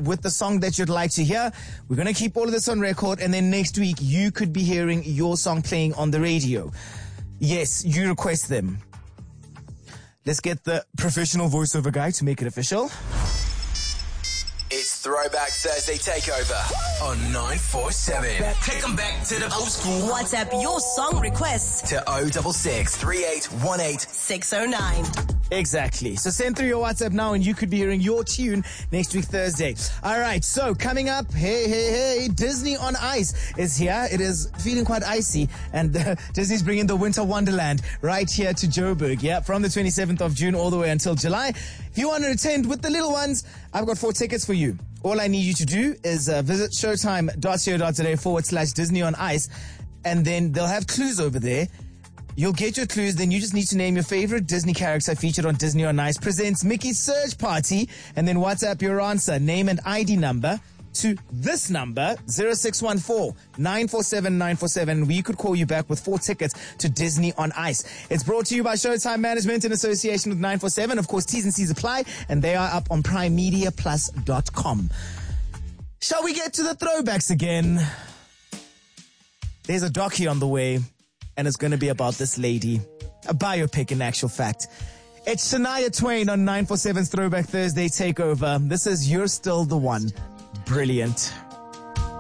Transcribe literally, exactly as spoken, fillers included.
with the song that you'd like to hear. We're going to keep all of this on record, and then next week you could be hearing your song playing on the radio. Yes, you request them. Let's get the professional voiceover guy to make it official. It's Throwback Thursday Takeover on nine four seven. Take them back to the old school. WhatsApp your song requests to oh six six, three eight one eight, six oh nine. Exactly. So send through your WhatsApp now and you could be hearing your tune next week Thursday. All right. So coming up, hey, hey, hey, Disney on Ice is here. It is feeling quite icy, and uh, Disney's bringing the Winter Wonderland right here to Joburg. Yeah, from the twenty-seventh of June all the way until July. If you want to attend with the little ones, I've got four tickets for you. All I need you to do is uh, visit showtime.co.za forward slash Disney on Ice, and then they'll have clues over there. You'll get your clues, then you just need to name your favorite Disney character featured on Disney on Ice presents Mickey's Surge Party, and then WhatsApp your answer, name and I D number to this number, zero six one four, nine four seven, nine four seven. We could call you back with four tickets to Disney on Ice. It's brought to you by Showtime Management in association with nine four seven. Of course, T's and C's apply, and they are up on prime media plus dot com. Shall we get to the throwbacks again? There's a docu on the way, and it's going to be about this lady. A biopic, in actual fact. It's Shania Twain on nine four seven's Throwback Thursday Takeover. This is You're Still the One. Brilliant.